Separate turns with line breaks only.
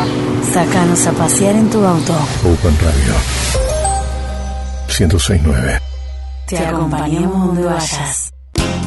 Sácanos a pasear en tu auto.
Open Radio 106.9.
Te acompañamos donde vayas.